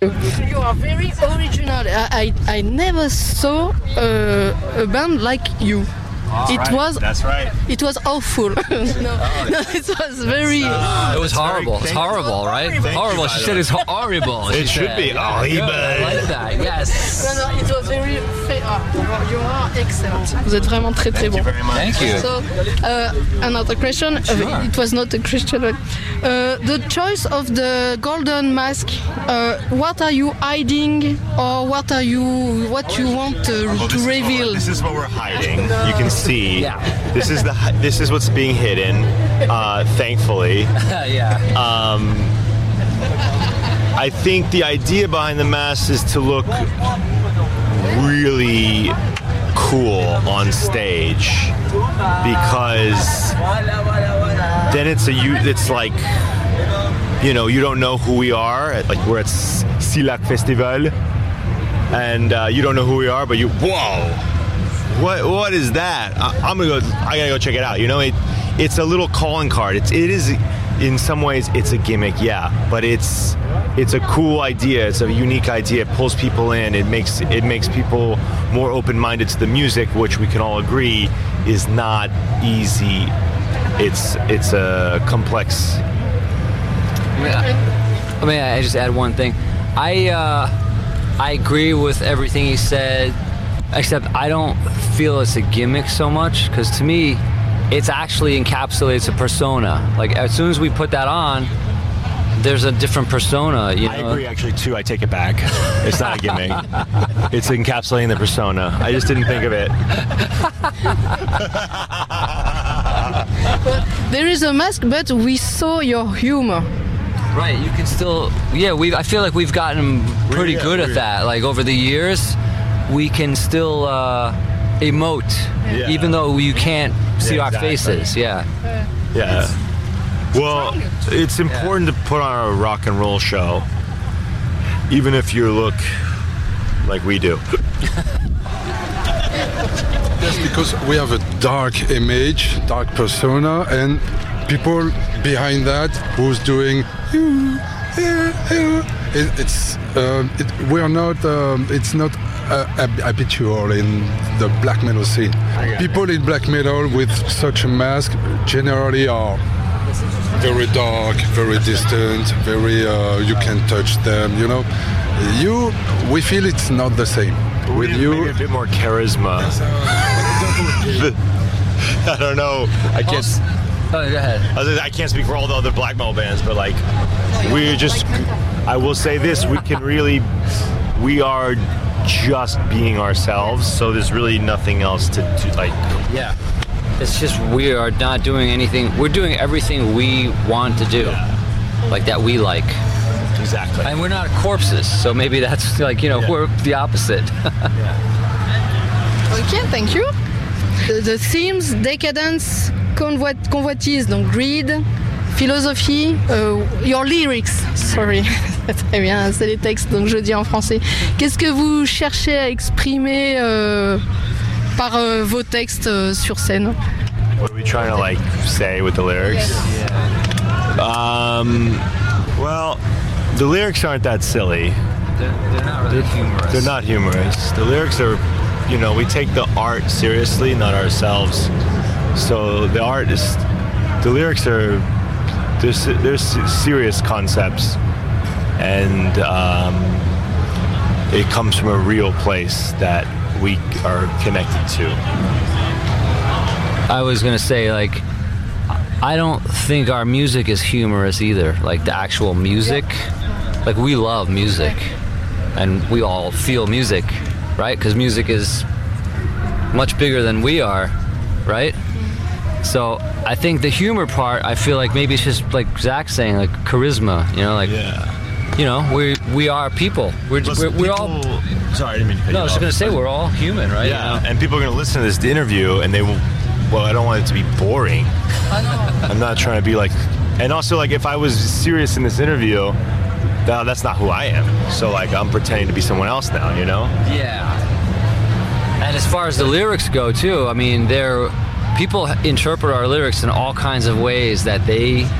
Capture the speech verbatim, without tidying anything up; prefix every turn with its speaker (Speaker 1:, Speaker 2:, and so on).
Speaker 1: You are very original. I, I, I never saw uh, a band like you.
Speaker 2: All
Speaker 1: it
Speaker 2: right,
Speaker 1: was
Speaker 2: that's right.
Speaker 1: It was awful. no, no, it was very.
Speaker 3: Uh, it was horrible. It's horrible, right?
Speaker 2: Thank
Speaker 3: horrible.
Speaker 2: You,
Speaker 3: she said it's horrible.
Speaker 2: It should
Speaker 3: said.
Speaker 2: be
Speaker 3: Yeah,
Speaker 2: horrible.
Speaker 3: I like that. Yes.
Speaker 1: No, no, it was very. Ah, you are excellent. Vous êtes vraiment très très
Speaker 2: Thank you
Speaker 1: bon.
Speaker 2: very much.
Speaker 3: Thank you.
Speaker 1: So, uh, another question.
Speaker 3: Sure.
Speaker 1: Uh, it was not a Christian one. Uh, the choice of the golden mask. Uh, what are you hiding, or what are you? What you want uh,
Speaker 2: Well,
Speaker 1: to
Speaker 2: this is what
Speaker 1: reveal?
Speaker 2: we're- This is what we're hiding. You can see.
Speaker 3: Yeah.
Speaker 2: This is the. This is what's being hidden. Uh, thankfully.
Speaker 3: yeah.
Speaker 2: Um, I think the idea behind the mask is to look really cool on stage, because then it's a you. It's like, you know, you don't know who we are. Like we're at Silac Festival, and uh, you don't know who we are, but you whoa. What what is that? I, I'm gonna go. I gotta go check it out. You know, it it's a little calling card. It's it is in some ways it's a gimmick, yeah, but it's it's a cool idea. It's a unique idea. It pulls people in. It makes it makes people more open-minded to the music, which we can all agree is not easy. It's it's a complex.
Speaker 3: I mean, I just add one thing. I uh, I agree with everything he said, except I don't feel it's a gimmick so much, because to me, it's actually encapsulates a persona. Like as soon as we put that on, there's a different persona. You know?
Speaker 2: I agree, actually, too. I take it back. It's not a gimmick. It's encapsulating the persona. I just didn't think of it.
Speaker 1: There is a mask, but we saw your humor.
Speaker 3: Right, you can still, yeah. We, I feel like we've gotten pretty
Speaker 2: Yeah,
Speaker 3: good at
Speaker 2: we're-
Speaker 3: that. Like over the years, we can still uh, emote,
Speaker 2: Yeah.
Speaker 3: even though you can't see
Speaker 2: Yeah,
Speaker 3: our
Speaker 2: exactly.
Speaker 3: faces. Yeah.
Speaker 2: Yeah. Well, it's important to put on a rock and roll show, even if you look like we do.
Speaker 4: Yes, because we have a dark image, dark persona, and people behind that who's doing. It, it's um, it, we are not. Um, it's not uh, hab- habitual in the black metal scene. People in black metal with such a mask generally are very dark, very distant, very. Uh, you can touch them. You know, you. We feel it's not the same. With
Speaker 2: Maybe
Speaker 4: you,
Speaker 2: a bit more charisma. I don't know. I can't.
Speaker 3: Oh, go ahead.
Speaker 2: Other- I can't speak for all the other black metal bands, but like, we're just. I will say this: we can really. We are just being ourselves, so there's really nothing else to, to like.
Speaker 3: Yeah. It's just we are not doing anything. We're doing everything we want to do, like that we like.
Speaker 2: Exactly.
Speaker 3: And we're not corpses, so maybe that's like, you know,
Speaker 2: Yeah.
Speaker 3: we're the opposite.
Speaker 1: Okay, thank you. The, the themes, decadence, convoit, convoitise, donc greed, philosophie, uh, your lyrics, sorry. Très bien, c'est les textes, donc je dis en français. Qu'est-ce que vous cherchez à exprimer euh, par euh, vos textes euh, sur scène?
Speaker 2: What are we trying to like say with the lyrics? Um, well, the lyrics aren't that silly.
Speaker 3: They're, they're not really humorous.
Speaker 2: They're not humorous. The lyrics are, you know, we take the art seriously, not ourselves. So the art is, the lyrics are, there's there's serious concepts, and um, it comes from a real place that we are connected to.
Speaker 3: I was gonna say, like, I don't think our music is humorous either. Like the actual music, like we love music, and we all feel music, right? Because music is much bigger than we are, right? So I think the humor part, I feel like maybe it's just like Zach's saying, like charisma. You know, like
Speaker 2: Yeah.
Speaker 3: you know, we we are people. We're
Speaker 2: Plus
Speaker 3: we're, we're all.
Speaker 2: people- Sorry, I didn't mean to cut
Speaker 3: No, I
Speaker 2: you
Speaker 3: was
Speaker 2: off.
Speaker 3: gonna say we're all human, right?
Speaker 2: Yeah,
Speaker 3: You know?
Speaker 2: and people are going to listen to this interview, and they will. Well, I don't want it to be boring. I'm not trying to be like, and also like if I was serious in this interview, now that's not who I am. So like I'm pretending to be someone else now, you know?
Speaker 3: Yeah. And as far as the lyrics go too, I mean, they're people interpret our lyrics in all kinds of ways that they